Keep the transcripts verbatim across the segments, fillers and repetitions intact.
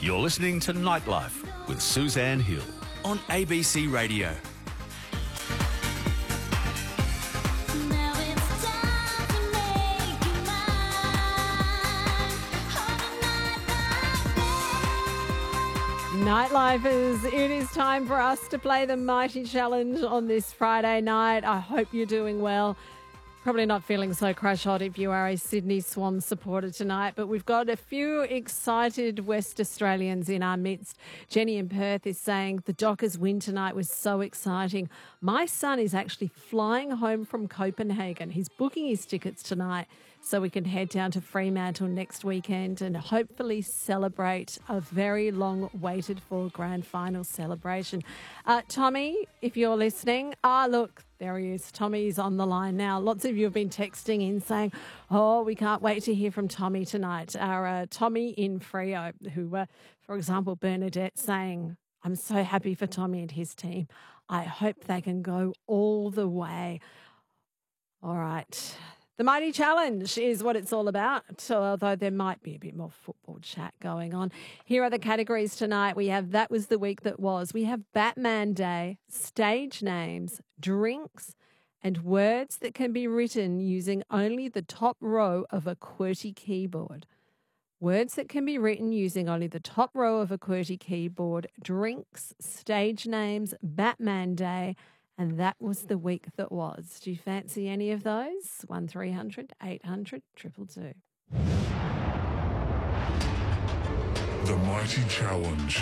You're listening to Nightlife with Suzanne Hill on A B C Radio. Nightlifers, it is time for us to play the Mighty Challenge on this Friday night. I hope you're doing well. Probably not feeling so crash hot if you are a Sydney Swans supporter tonight, but we've got a few excited West Australians in our midst. Jenny in Perth is saying the Dockers win tonight was so exciting. My son is actually flying home from Copenhagen. He's booking his tickets tonight so we can head down to Fremantle next weekend and hopefully celebrate a very long waited for grand final celebration. Uh, Tommy, if you're listening, ah, look, there he is. Tommy's on the line now. Lots of you have been texting in saying, oh, we can't wait to hear from Tommy tonight. Our uh, Tommy in Freo, who, uh, for example, Bernadette saying, I'm so happy for Tommy and his team. I hope they can go all the way. All right. The Mighty Challenge is what it's all about, so although there might be a bit more football chat going on. Here are the categories tonight. We have That Was the Week That Was. We have Batman Day, stage names, drinks, and words that can be written using only the top row of a QWERTY keyboard. Words that can be written using only the top row of a QWERTY keyboard, drinks, stage names, Batman Day, and that was the week that was. Do you fancy any of those? one three hundred eight hundred two two two. The Mighty Challenge.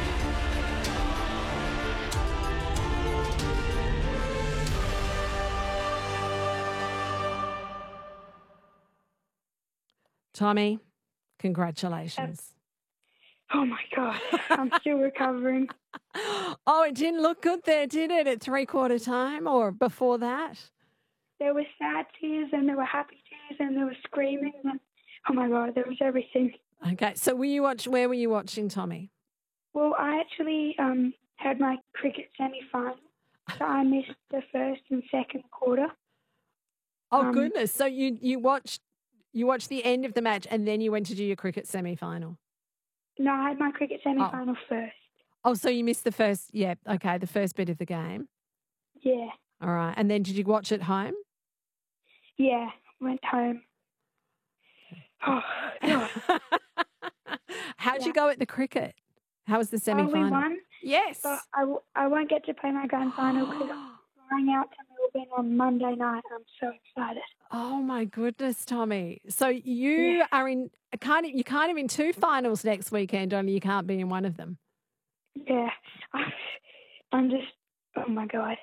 Tommy, congratulations. Oh, my God. I'm still recovering. Oh, it didn't look good there, did it, at three-quarter time or before that? There were sad tears and there were happy tears and there was screaming. And, oh, my God, there was everything. Okay, so were you watch? Where were you watching, Tommy? Well, I actually um, had my cricket semi-final, so I missed the first and second quarter. Oh, um, goodness. So you, you watched you watched the end of the match and then you went to do your cricket semi-final? No, I had my cricket semi-final oh. first. Oh, so you missed the first, yeah, okay, the first bit of the game. Yeah. All right. And then did you watch it home? Yeah, went home. Oh, God. How'd yeah. you go at the cricket? How was the semi-final? Uh, we won. Yes. But I, w- I won't get to play my grand final because I'm flying out to Melbourne on Monday night. I'm so excited. Oh, my goodness, Tommy. So you yeah. are in, kind of, you're kind of in two finals next weekend, only you can't be in one of them. Yeah, I'm just, oh, my God.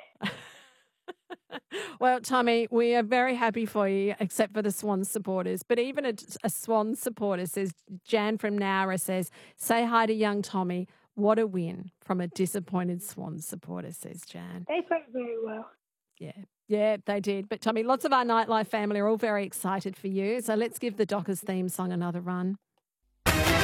Well, Tommy, we are very happy for you, except for the Swans supporters. But even a, a Swans supporter says, Jan from Nowra says, say hi to young Tommy. What a win from a disappointed Swans supporter, says Jan. They played very well. Yeah, yeah, they did. But, Tommy, lots of our Nightlife family are all very excited for you. So let's give the Dockers theme song another run.